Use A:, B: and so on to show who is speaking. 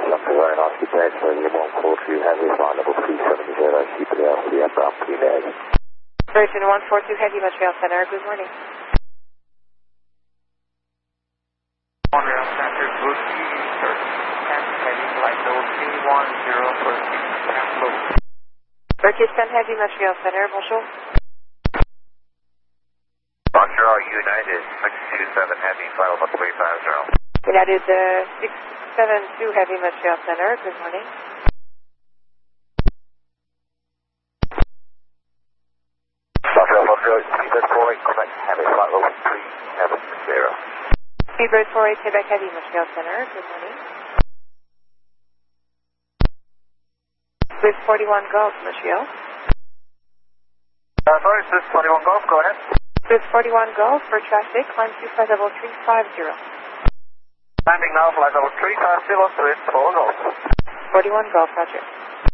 A: Something very nice. Keep it X-ray, 142 Heavy, flight level 370, keep it LCF, I'm P-Med.
B: Virgin 142 Heavy, Montreal Center, good morning.
C: Montreal Center, good evening, sir. 10 Heavy, flight level 310 for cancel.
B: British 10 Heavy, Montreal Center, bonjour.
C: Montreal United, 627 Heavy, flight level 350.
B: United 672 Heavy, Montreal Center, good morning.
A: Montreal, Speedbird 48, Quebec Heavy, flight level 370.
B: Speedbird 48, Quebec Heavy, Montreal Center, good morning. Swiss 41 Golf, Montreal.
C: Sorry, Swiss 41 Golf, go ahead.
B: Swiss 41 Golf for traffic, climb to flight level 350.
C: Landing now, flight level 350, Swiss 4 Golf.
B: 41 Golf, roger.